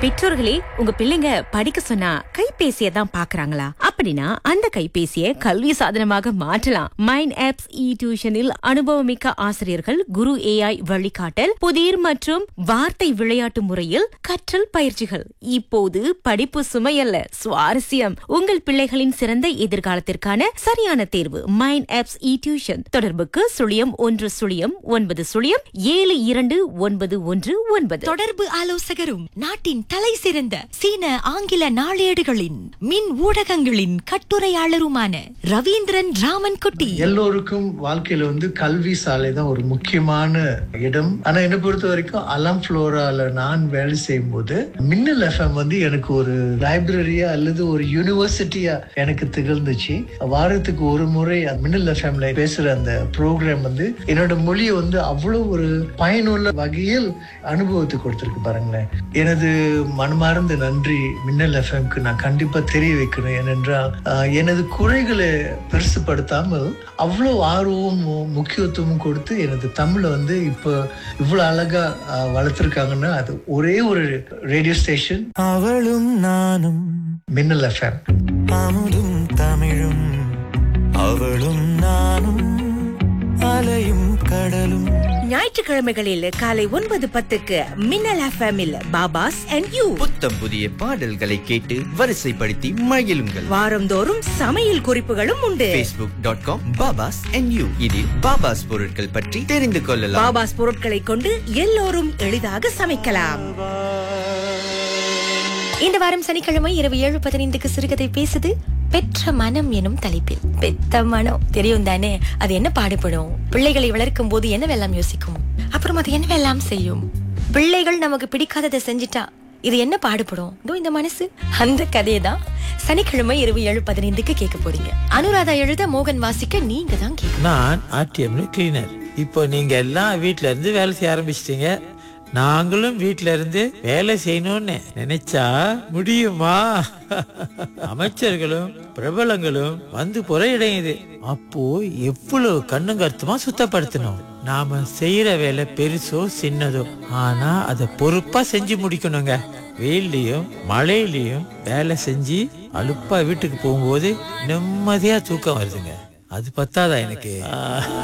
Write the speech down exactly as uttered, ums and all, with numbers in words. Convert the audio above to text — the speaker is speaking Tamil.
பெற்றோர்களே, உங்க பிள்ளைங்க படிக்க சொன்னா கைபேசியை தான் பாக்குறாங்களா? அப்படின்னா அந்த கைபேசியை கல்வி சாதனமாக மாற்றலாம். மைண்ட் ஆப்ஸ் இ டியூஷனில் அனுபவமிக்க ஆசிரியர்கள், குரு ஏஐ வழிகாட்டல், புதிர் மற்றும் வார்த்தை விளையாட்டு முறையில் கற்றல் பயிற்சிகள். இப்போது படிப்பு சுமையல்ல, சுவாரஸ்யம். உங்கள் பிள்ளைகளின் சிறந்த எதிர்காலத்திற்கான சரியான தேர்வு மைண்ட் ஆப்ஸ் இ டியூஷன். தொடர்புக்கு சுழியம் ஒன்று சுழியம் ஒன்பது சுழியம் ஏழு இரண்டு ஒன்பது ஒன்று ஒன்பது. தொடர்பு ஆலோசகரும் நாட்டின் தலை சிறந்த சீன ஆங்கில நாளேடுகளின் மின் ஊடகங்களின் கட்டுரையாளருமான ரவீந்திரன் ராமன் குட்டி. எல்லோருக்கும் வாழ்க்கையில வந்து கல்வி சாலை தான் ஒரு முக்கியமான இடம். ஆனா என்னை பொறுத்த வரைக்கும் அலம் ஃப்ளோரால நான் வேலை செய்யும் போது மின்னல் எஃப்எம் வந்து எனக்கு ஒரு லைப்ரரியா அல்லது ஒரு யூனிவர்சிட்டியா எனக்கு திகழ்ந்துச்சு. வாரத்துக்கு ஒரு முறை மின்னல் எஃப்எம்ல பேசுற அந்த ப்ரோக்ராம் வந்து என்னோட மொழியை வந்து அவ்வளவு ஒரு பயனுள்ள வகையில் அனுபவத்தை கொடுத்திருக்கு பாருங்களேன். எனது மனமார்ந்த நன்றி மின்னல் எஃப்எம்க்கு நான் கண்டிப்பா தெரிய வைக்கணும். ஏனென்றால் எனது குறைகளை பெருசுப்படுத்தாமல் அவ்வளவு ஆர்வமும் முக்கியத்துவமும் கொடுத்து எனது தமிழை வந்து இப்போ இவ்வளவு அழகா வளர்த்திருக்காங்கன்னா அது ஒரே ஒரு ரேடியோ ஸ்டேஷன், அவளும் நானும் மின்னல் எஃப்எம். அமுதும் தமிழும் அவளும் நானும் அலையும் கடலும். ஞாயிற்றுக்கிழமைகளில் காலை ஒன்பது பத்துக்கு மின்னல் எஃப்எம்மில் பாபாஸ் அண்ட் யூ. புத்தம் புதிய பாடல்களை கேட்டு வரிசைப்படுத்தி மகிழுங்கள். வாரந்தோறும் சமையல் குறிப்புகளும் உண்டு. ஃபேஸ்புக் டாட் காம் பாபாஸ் அண்ட் யூ. இதில் பாபாஸ் பொருட்கள் பற்றி தெரிந்து கொள்ளலாம். பாபாஸ் பொருட்களை கொண்டு எல்லோரும் எளிதாக சமைக்கலாம். இந்த வாரம் சனிக்கிழமை இரவு ஏழு பதினைந்துக்கு சிறுகதை பேசுது பெற்ற மனம் எனும் தலைப்பில். பெத்த மனம் தெரியும் தானே, அது என்ன பாடுபடும், பிள்ளைகளை வளர்க்கும் போது என்னவெல்லாம் யோசிக்கும், அப்புறம் அது என்னவெல்லாம் செய்யும், பிள்ளைகள் நமக்கு பிடிக்காததை செஞ்சிட்டா இது என்ன பாடுபடும், இந்த மனசு. அந்த கதையை தான் சனிக்கிழமை இரவு ஏழு பதினைந்துக்கு கேட்க போறீங்க. அனுராதா எழுத, மோகன் வாசிக்க, நீங்க தான் கேட்கணும். நான் ஆர்டிஎம்ல கிளீனர். இப்போ நீங்க எல்லாம் வீட்ல இருந்து வேலை செய்ய ஆரம்பிச்சிட்டீங்க. நாங்களும் வீட்ல இருந்து வேலை செய்யணும்னு நினைச்சா முடியுமா? அமைச்சர்களும் பிரபலங்களும் வந்து போற இடம் இது. அப்போ எவ்வளவு கண்ணும் கருத்துமா சுத்தப்படுத்தணும். நாம செய்யற வேலை பெருசோ சின்னதோ, ஆனா அதை பொறுப்பா செஞ்சு முடிக்கணுங்க. வெயிலையும் மழையிலையும் வேலை செஞ்சு அலுப்பா வீட்டுக்கு போகும்போது நிம்மதியா தூக்கம் வருதுங்க. அது பத்தாதா எனக்கு?